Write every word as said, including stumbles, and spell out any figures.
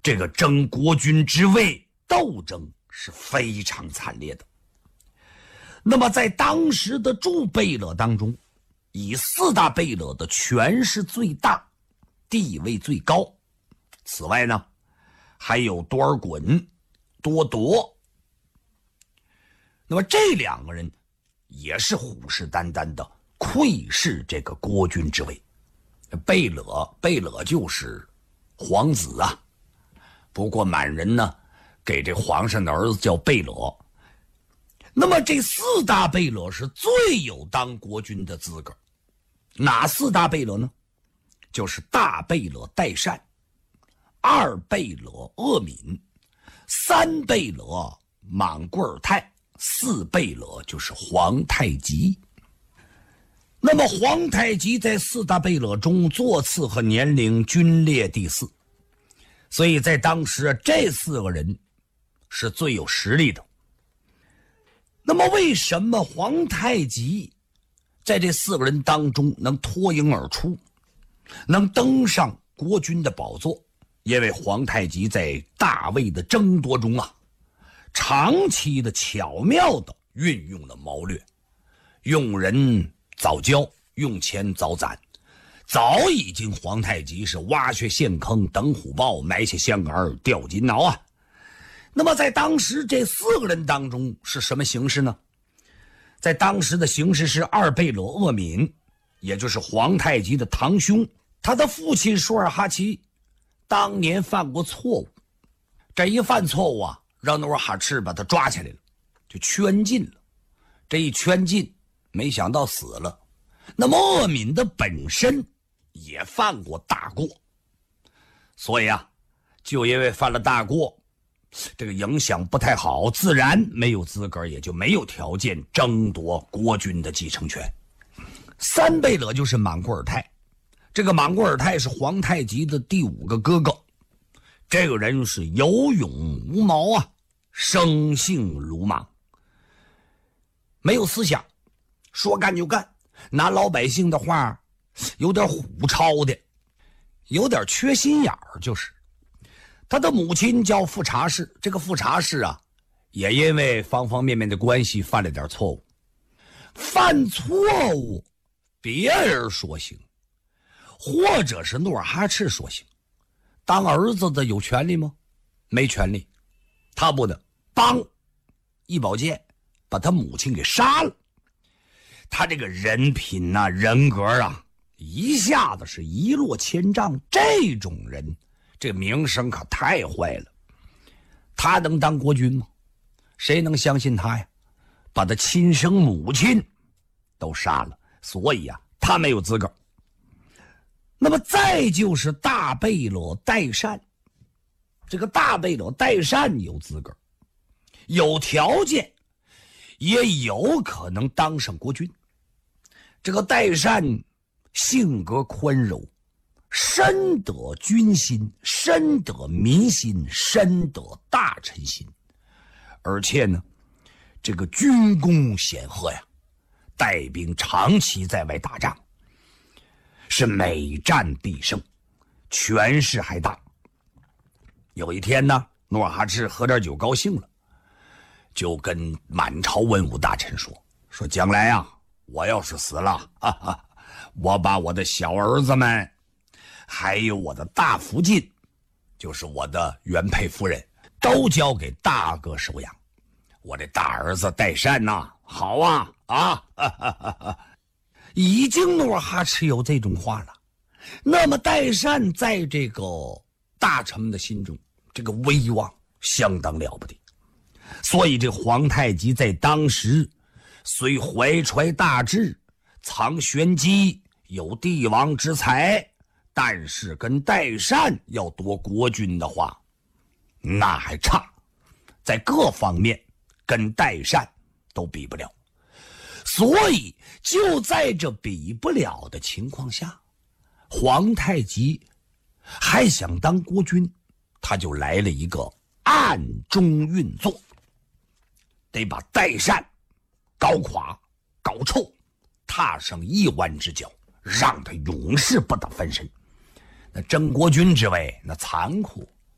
这个争国君之位斗争是非常惨烈的。那么在当时的诸贝勒当中，以四大贝勒的权势最大，地位最高。此外呢，还有多尔衮、多铎。那么这两个人也是虎视眈眈的窥视这个国君之位。贝勒，贝勒就是皇子啊。不过满人呢，给这皇上的儿子叫贝勒。那么这四大贝勒是最有当国君的资格。哪四大贝勒呢？就是大贝勒代善，二贝勒鄂敏，三贝勒莽贵尔泰，四贝勒就是皇太极。那么皇太极在四大贝勒中座次和年龄均列第四，所以在当时这四个人是最有实力的。那么为什么皇太极在这四个人当中能脱颖而出，能登上国君的宝座？因为皇太极在大魏的争夺中啊，长期的巧妙的运用了谋略，用人早教，用钱早攒，早已经皇太极是挖穴陷坑，等虎豹，埋下香饵，钓金挠啊。那么在当时这四个人当中是什么形势呢？在当时的形势是二贝勒鄂敏，也就是皇太极的堂兄，他的父亲舒尔哈齐当年犯过错误，这一犯错误啊，让努尔哈赤把他抓起来了，就圈禁了。这一圈禁，没想到死了。那么鄂敏的本身也犯过大过，所以啊，就因为犯了大过，这个影响不太好，自然没有资格，也就没有条件争夺国君的继承权。三贝勒就是莽贵尔泰，这个莽贵尔泰是皇太极的第五个哥哥，这个人是有勇无谋啊，生性鲁莽，没有思想，说干就干，拿老百姓的话有点虎超的，有点缺心眼儿。就是他的母亲叫富察氏，这个富察氏啊，也因为方方面面的关系犯了点错误。犯错误别人说行，或者是努尔哈赤说行，当儿子的有权利吗？没权利。他不能帮一宝剑把他母亲给杀了。他这个人品啊，人格啊，一下子是一落千丈。这种人这名声可太坏了。他能当国君吗？谁能相信他呀？把他亲生母亲都杀了，所以啊，他没有资格。那么再就是大贝勒代善，这个大贝勒代善有资格，有条件，也有可能当上国君。这个代善性格宽柔，深得君心，深得民心，深得大臣心，而且呢，这个军功显赫呀，带兵长期在外打仗，是每战必胜，权势还大。有一天呢，努尔哈赤喝点酒高兴了，就跟满朝文武大臣说说将来啊，我要是死了，哈哈，我把我的小儿子们还有我的大福晋，就是我的原配夫人，都交给大哥收养。我这大儿子代善呐、啊，好啊啊哈哈哈哈！已经努尔哈赤有这种话了。那么代善在这个大臣们的心中，这个威望相当了不得。所以这皇太极在当时虽怀揣大志，藏玄机，有帝王之才，但是跟代善要夺国君的话，那还差，在各方面跟代善都比不了。所以就在这比不了的情况下，皇太极还想当国君，他就来了一个暗中运作，得把代善搞垮搞臭，踏上一弯之脚，让他永世不得翻身。那争国君之位那残酷，